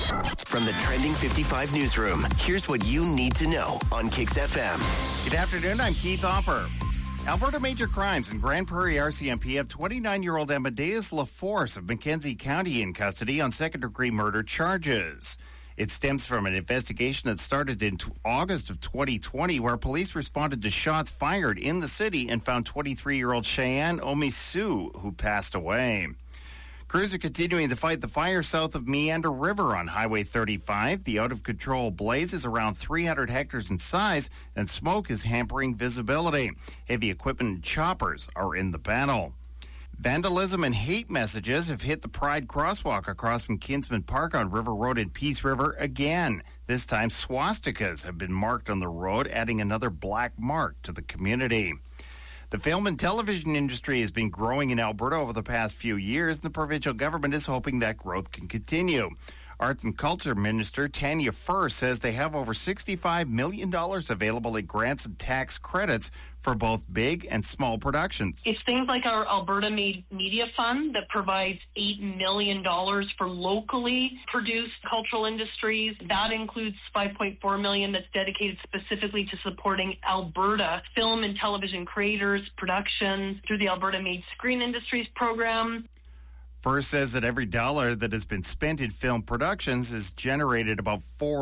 From the Trending 55 newsroom, here's what you need to know on Kicks FM. Good afternoon, I'm Keith Hopper. Alberta Major Crimes and Grand Prairie RCMP have 29-year-old Amadeus LaForce of Mackenzie County in custody on second-degree murder charges. It stems from an investigation that started in August of 2020, where police responded to shots fired in the city and found 23-year-old Cheyenne Omisu, who passed away. Crews are continuing to fight the fire south of Meander River on Highway 35. The out-of-control blaze is around 300 hectares in size, and smoke is hampering visibility. Heavy equipment and choppers are in the battle. Vandalism and hate messages have hit the Pride crosswalk across from Kinsman Park on River Road in Peace River again. This time, swastikas have been marked on the road, adding another black mark to the community. The film and television industry has been growing in Alberta over the past few years, and the provincial government is hoping that growth can continue. Arts and Culture Minister Tanya Furr says they have over $65 million available in grants and tax credits for both big and small productions. It's things like our Alberta Made Media Fund that provides $8 million for locally produced cultural industries. That includes $5.4 million that's dedicated specifically to supporting Alberta film and television creators, productions through the Alberta Made Screen Industries program. Furr says that every dollar that has been spent in film productions has generated about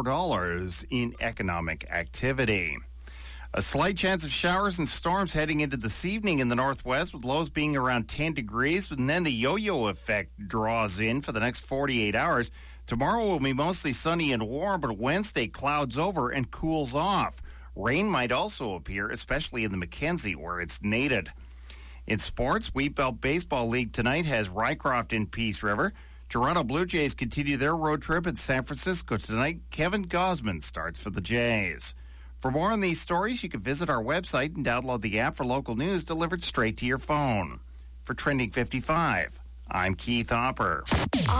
$4 in economic activity. A slight chance of showers and storms heading into this evening in the northwest, with lows being around 10 degrees, and then the yo-yo effect draws in for the next 48 hours. Tomorrow will be mostly sunny and warm, but Wednesday clouds over and cools off. Rain might also appear, especially in the Mackenzie, where it's nated. In sports, Wheatbelt Baseball League tonight has Rycroft in Peace River. Toronto Blue Jays continue their road trip in San Francisco tonight. Kevin Gosman starts for the Jays. For more on these stories, you can visit our website and download the app for local news delivered straight to your phone. For Trending 55, I'm Keith Hopper.